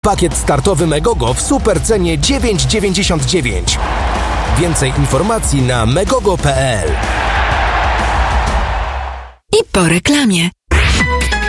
Pakiet startowy Megogo w super cenie 9,99. Więcej informacji na megogo.pl. I po reklamie.